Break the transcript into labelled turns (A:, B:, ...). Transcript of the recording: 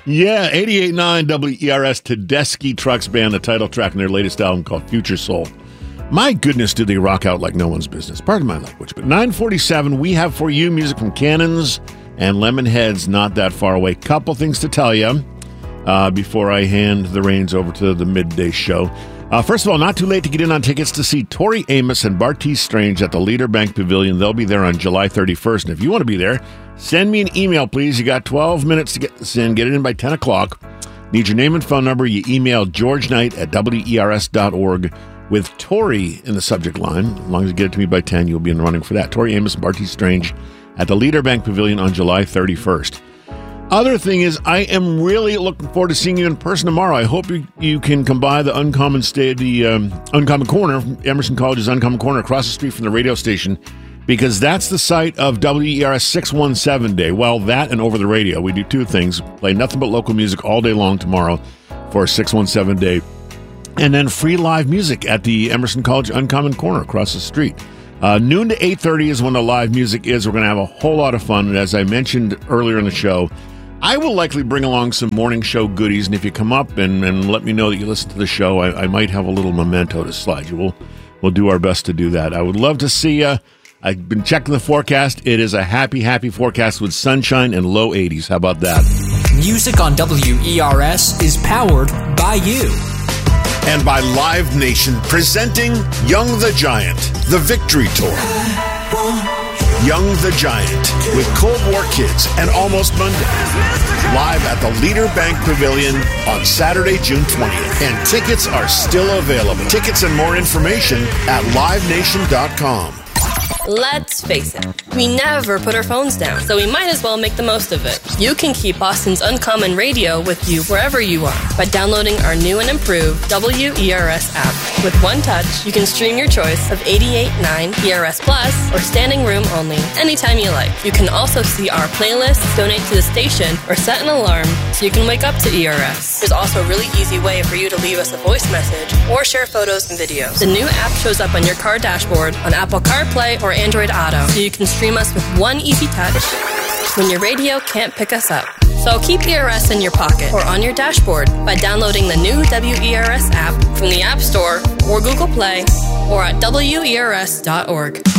A: Yeah, 88.9 WERS Tedeschi Trucks Band, the title track in their latest album called Future Soul. My goodness, do they rock out like no one's business. Pardon my language. But 9:47, we have for you music from Cannons and Lemonheads not that far away. Couple things to tell you before I hand the reins over to the midday show. First of all, not too late to get in on tickets to see Tori Amos and Bartees Strange at the Leader Bank Pavilion. They'll be there on July 31st. And if you want to be there, send me an email, please. You got 12 minutes to get this in. Get it in by 10 o'clock. Need your name and phone number. You email georgeknight@wers.org with Tori in the subject line. As long as you get it to me by 10, you'll be in the running for that. Tori Amos and Bartees Strange at the Leader Bank Pavilion on July 31st. Other thing is, I am really looking forward to seeing you in person tomorrow. I hope you can come by the Uncommon Corner, Emerson College's Uncommon Corner, across the street from the radio station, because that's the site of WERS 617 Day. Well, that and over the radio. We do two things. Play nothing but local music all day long tomorrow for 617 Day. And then free live music at the Emerson College Uncommon Corner across the street. Noon to 8:30 is when the live music is. We're going to have a whole lot of fun. And as I mentioned earlier in the show, I will likely bring along some morning show goodies. And if you come up and let me know that you listen to the show, I might have a little memento to slide you. We'll do our best to do that. I would love to see you. I've been checking the forecast. It is a happy, happy forecast with sunshine and low 80s. How about that?
B: Music on WERS is powered by you.
C: And by Live Nation, presenting Young the Giant, the Victory Tour. Young the Giant with Cold War Kids and Almost Monday. Live at the Leader Bank Pavilion on Saturday, June 20th. And tickets are still available. Tickets and more information at livenation.com.
D: Let's face it, we never put our phones down, so we might as well make the most of it. You can keep Boston's Uncommon Radio with you wherever you are by downloading our new and improved WERS app. With one touch, you can stream your choice of 88.9 ERS Plus or standing room only anytime you like. You can also see our playlists, donate to the station, or set an alarm so you can wake up to ERS. There's also a really easy way for you to leave us a voice message or share photos and videos. The new app shows up on your car dashboard on Apple CarPlay or Android Auto, so you can stream us with one easy touch when your radio can't pick us up. So keep ERS in your pocket or on your dashboard by downloading the new WERS app from the App Store or Google Play or at WERS.org.